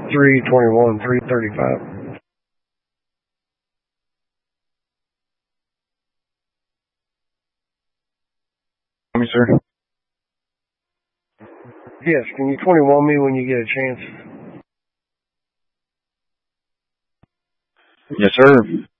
321, 335. Me, sir. Yes, can you 21 me when you get a chance? Yes, sir.